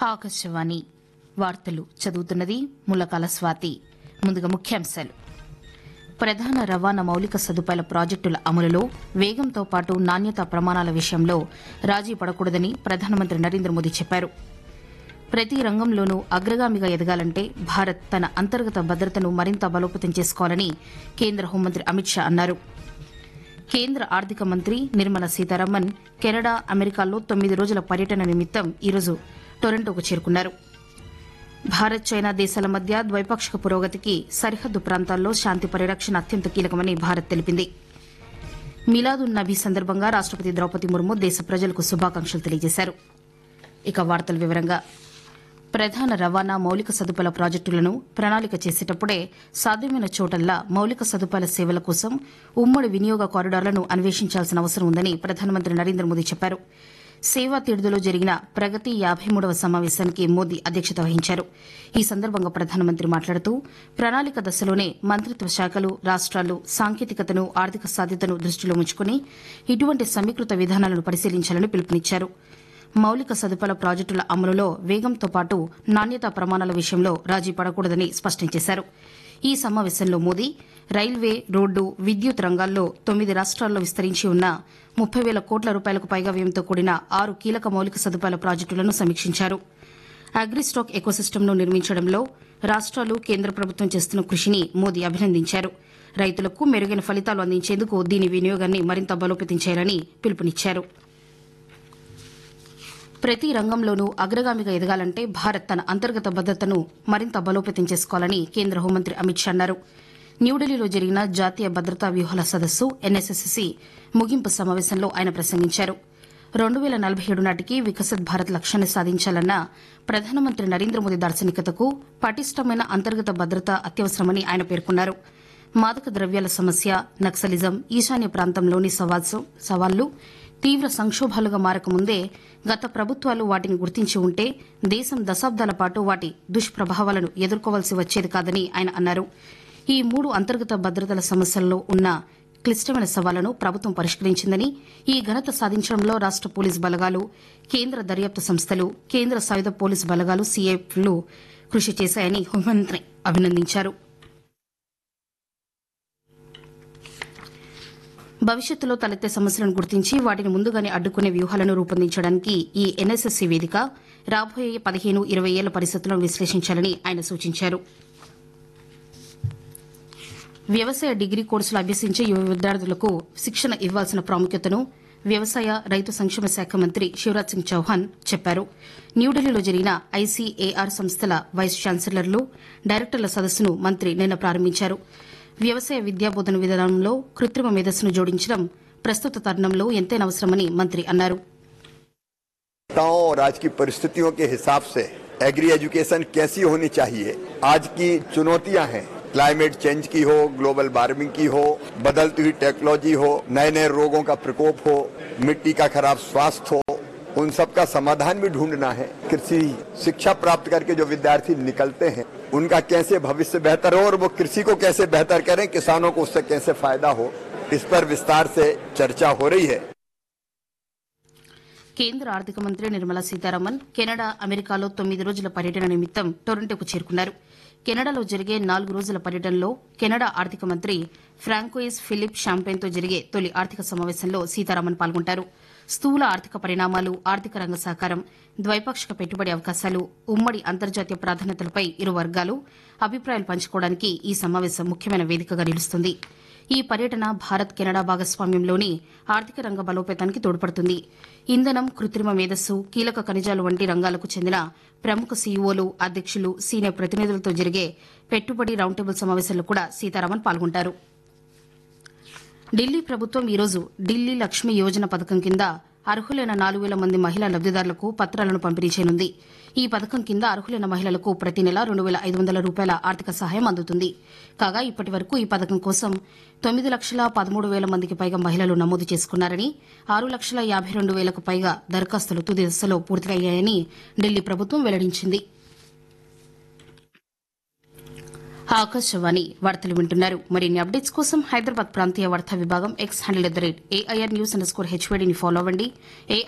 ఆకాశవాణి వార్తలు చదువుతున్నది ములకాల స్వాతి. ముందుగా ముఖ్యాంశాలు. ప్రధాన రవాణా మౌలిక సదుపాయాల ప్రాజెక్టుల అమలులో వేగంతో పాటు నాణ్యతా ప్రమాణాల విషయంలో రాజీ పడకూడదని ప్రధానమంత్రి నరేంద్ర మోదీ చెప్పారు. ప్రతి రంగంలోనూ అగ్రగామిగా ఎదగాలంటే భారత్ తన అంతర్గత భద్రతను మరింత బలోపేతం చేసుకోవాలని కేంద్ర హోంమంత్రి అమిత్ షా అన్నారు. కేంద్ర ఆర్థిక మంత్రి నిర్మలా సీతారామన్ కెనడా, అమెరికాల్లో 9 రోజుల పర్యటన నిమిత్తం ఈరోజు టొరంటోకు చేరుకున్నారు. భారత్, చైనా దేశాల మధ్య ద్వైపాక్షిక పురోగతికి సరిహద్దు ప్రాంతాల్లో శాంతి పరిరక్షణ అత్యంత కీలకమని భారత్ తెలిపింది. మిలాదున్ నబీ సందర్భంగా రాష్టపతి ద్రౌపది ముర్ము దేశ ప్రజలకు శుభాకాంక్షలు తెలియజేశారు. ఇక వార్తల వివరంగా. ప్రధాన రవాణా మౌలిక సదుపాయాల ప్రాజెక్టులను ప్రణాళిక చేసేటప్పుడే సాధ్యమైన చోటల్లా మౌలిక సదుపాయాల సేవల కోసం ఉమ్మడి వినియోగ కారిడార్లను అన్వేషించాల్సిన అవసరం ఉందని ప్రధానమంత్రి నరేంద్ర మోదీ చెప్పారు. సేవా తీర్దులో జరిగిన ప్రగతి 53వ సమావేశానికి మోదీ అధ్యక్షత వహించారు. ఈ సందర్భంగా ప్రధానమంత్రి మాట్లాడుతూ ప్రణాళిక దశలోనే మంత్రిత్వ శాఖలు, రాష్ట్రాలు సాంకేతికతను, ఆర్థిక సాధ్యతను దృష్టిలో ఉంచుకుని ఇటువంటి సమీకృత విధానాలను పరిశీలించాలని పిలుపునిచ్చారు. మౌలిక సదుపాయాల ప్రాజెక్టుల అమలులో వేగంతో పాటు నాణ్యతా ప్రమాణాల విషయంలో రాజీ పడకూడదని స్పష్టం చేశారు. ఈ సమావేశంలో మోదీ రైల్వే, రోడ్డు, విద్యుత్ రంగాల్లో 9 రాష్ట్రాల్లో విస్తరించి ఉన్న 30,000 కోట్ల రూపాయలకు పైగా వ్యయంతో కూడిన 6 కీలక మౌలిక సదుపాయాల ప్రాజెక్టులను సమీక్షించారు. అగ్రిస్టాక్ ఎకోసిస్టమ్ను నిర్మించడంలో రాష్ట్రాలు, కేంద్ర ప్రభుత్వం చేస్తున్న కృషిని మోదీ అభినందించారు. రైతులకు మెరుగైన ఫలితాలు అందించేందుకు దీని వినియోగాన్ని మరింత బలోపేతం చేయాలని పిలుపునిచ్చారు. ప్రతి రంగంలోనూ అగ్రగామిగా ఎదగాలంటే భారత్ తన అంతర్గత భద్రతను మరింత బలోపేతం చేసుకోవాలని కేంద్ర హోంమంత్రి అమిత్ షా అన్నారు. న్యూఢిల్లీలో జరిగిన జాతీయ భద్రతా వ్యూహాల సదస్సు ఎన్ఎస్ఎస్సీ ముగింపు సమావేశంలో ఆయన ప్రసంగించారు. 2047 నాటికి వికసిత్ భారత్ లక్ష్యాన్ని సాధించాలన్న ప్రధానమంత్రి నరేంద్ర మోదీ దార్శనికతకు పటిష్టమైన అంతర్గత భద్రత అత్యవసరమని ఆయన పేర్కొన్నారు. మాదక ద్రవ్యాల సమస్య, నక్సలిజం, ఈశాన్య ప్రాంతంలోని సవాళ్లు తీవ్ర సంక్షోభాలుగా మారకముందే గత ప్రభుత్వాలు వాటిని గుర్తించి ఉంటే దేశం దశాబ్దాల పాటు వాటి దుష్ప్రభావాలను ఎదుర్కోవాల్సి వచ్చేది కాదని ఆయన అన్నారు. ఈ 3 అంతర్గత భద్రతల సమస్యల్లో ఉన్న క్లిష్టమైన సవాళ్లను ప్రభుత్వం పరిష్కరించిందని, ఈ ఘనత సాధించడంలో రాష్ట పోలీసు బలగాలు, కేంద్ర దర్యాప్తు సంస్థలు, కేంద్ర సాయుధ పోలీసు బలగాలు సీఏఎఫ్లు కృషి చేశాయని హోంమంత్రి అభినందించారు. భవిష్యత్తులో తలెత్తే సమస్యలను గుర్తించి వాటిని ముందుగానే అడ్డుకునే వ్యూహాలను రూపొందించడానికి ఈ ఎన్ఎస్ఎస్సీ వేదిక రాబోయే 15-20 ఏళ్ల పరిస్థితులను విశ్లేషించాలని ఆయన సూచించారు. వ్యవసాయ డిగ్రీ కోర్సులు అభ్యసించే యువ విద్యార్థులకు శిక్షణ ఇవ్వాల్సిన ప్రాముఖ్యతను వ్యవసాయ, రైతు సంక్షేమ శాఖ మంత్రి శివరాజ్ సింగ్ చౌహాన్ చెప్పారు. న్యూఢిల్లీలో జరిగిన ఐసీఏఆర్ సంస్థల వైస్ ఛాన్సలర్లు, డైరెక్టర్ల సదస్సును మంత్రి నిన్న ప్రారంభించారు. వ్యవసాయ విద్యాబోధన విధానంలో కృత్రిమ మేధస్సును జోడించడం ప్రస్తుత తరుణంలో ఎంతైనా అవసరమని మంత్రి అన్నారు. और आज की परिस्थितियों के हिसाब से एग्री एजुकेशन कैसी होनी चाहिए. आज की चुनौतियां हैं, क्लाइमेट चेंज की हो, ग्लोबल वार्मिंग की हो, बदलती हुई टेक्नोलॉजी हो, नए नए रोगों का प्रकोप हो, मिट्टी का खराब स्वास्थ्य हो, उन सब का समाधान भी ढूंढना है. कृषि शिक्षा प्राप्त करके जो विद्यार्थी निकलते हैं उनका कैसे भविष्य बेहतर हो और वो कृषि को कैसे बेहतर करें, किसानों को उससे कैसे फायदा हो, इस पर विस्तार से चर्चा हो रही है. కేంద్ర ఆర్థిక మంత్రి నిర్మలా సీతారామన్ కెనడా, అమెరికాలో 9 రోజుల పర్యటన నిమిత్తం టొరంటోకు చేరుకున్నారు. కెనడాలో జరిగే 4 రోజుల పర్యటనలో కెనడా ఆర్థిక మంత్రి ఫ్రాంకోయిస్ ఫిలిప్ షాంపెన్తో జరిగే తొలి ఆర్థిక సమావేశంలో సీతారామన్ పాల్గొంటారు. స్థూల ఆర్థిక పరిణామాలు, ఆర్థిక రంగ సహకారం, ద్వైపాక్షిక పెట్టుబడి అవకాశాలు, ఉమ్మడి అంతర్జాతీయ ప్రాధాన్యతలపై ఇరు వర్గాలు అభిప్రాయాలు పంచుకోవడానికి ఈ సమావేశం ముఖ్యమైన వేదికగా నిలుస్తుంది. ఈ పర్యటన భారత్, కెనడా భాగస్వామ్యంలోని ఆర్థిక రంగ బలోపేతానికి తోడ్పడుతుంది. ఇంధనం, కృత్రిమ మేధస్సు, కీలక ఖనిజాలు వంటి రంగాలకు చెందిన ప్రముఖ సీఈఓలు, అధ్యక్షులు, సీనియర్ ప్రతినిధులతో జరిగే పెట్టుబడి రౌండ్ టేబుల్ సమావేశంలో కూడా సీతారామన్ పాల్గొంటారు. ఢిల్లీ ప్రభుత్వం ఈరోజు ఢిల్లీ లక్ష్మీ యోజన పథకం కింద అర్హులైన 4,000 మంది మహిళా లబ్దిదారులకు పత్రాలను పంపిణీ చేయనుంది. ఈ పథకం కింద అర్హులైన మహిళలకు ప్రతి నెల 2,500 రూపాయల ఆర్థిక సహాయం అందుతుంది. కాగా ఇప్పటి వరకు ఈ పథకం కోసం 9,13,000 మందికి పైగా మహిళలు నమోదు చేసుకున్నారని, 6,52,000కు పైగా దరఖాస్తులు తుది దశలో పూర్తయ్యాయని ఢిల్లీ ప్రభుత్వం వెల్లడించింది. ఆకాశవాణి వార్తలు వింటున్నారు. మరిన్ని అప్డేట్స్ కోసం హైదరాబాద్ ప్రాంతీయ వార్తా విభాగం ఎక్స్ హ్యాండిల్ @AIR News_HVDని ఫాలో అవ్వండి.